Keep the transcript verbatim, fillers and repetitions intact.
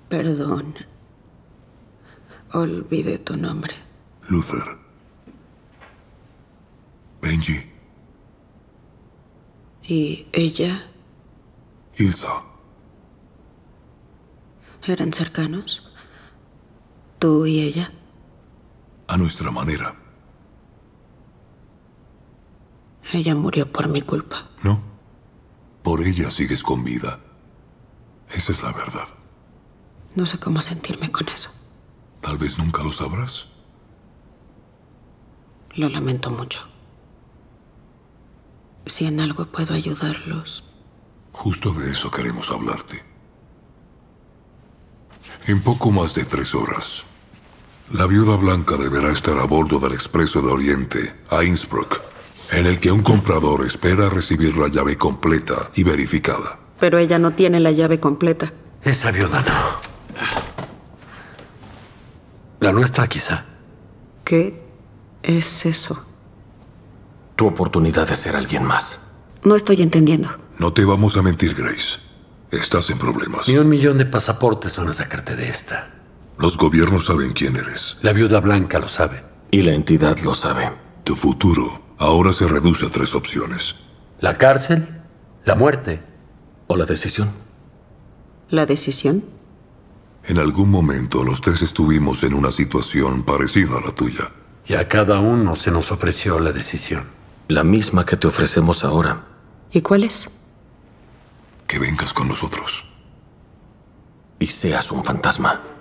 Perdón. Olvidé tu nombre. Luther. Benji. ¿Y ella? Ilsa. ¿Eran cercanos? ¿Tú y ella? A nuestra manera. Ella murió por mi culpa. No. Por ella sigues con vida. Esa es la verdad. No sé cómo sentirme con eso. Tal vez nunca lo sabrás. Lo lamento mucho. Si en algo puedo ayudarlos. Justo de eso queremos hablarte. En poco más de tres horas, la viuda blanca deberá estar a bordo del Expreso de Oriente a Innsbruck, en el que un comprador espera recibir la llave completa y verificada. Pero ella no tiene la llave completa. Esa viuda no. La nuestra quizá. ¿Qué es eso? Tu oportunidad de ser alguien más. No estoy entendiendo. No te vamos a mentir, Grace. Estás en problemas. Ni un millón de pasaportes van a sacarte de esta. Los gobiernos saben quién eres. La viuda blanca lo sabe. Y la entidad lo sabe. Tu futuro ahora se reduce a tres opciones. La cárcel, la muerte. ¿O la decisión? ¿La decisión? En algún momento los tres estuvimos en una situación parecida a la tuya. Y a cada uno se nos ofreció la decisión. La misma que te ofrecemos ahora. ¿Y cuál es? Que vengas con nosotros. Y seas un fantasma.